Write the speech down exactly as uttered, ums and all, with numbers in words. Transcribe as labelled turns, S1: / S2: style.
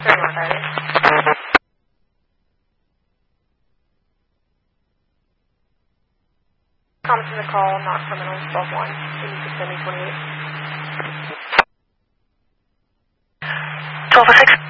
S1: Very well, David. Comments in the call, not criminal, twelve one. And you can send me twenty-eight.
S2: twelve oh six.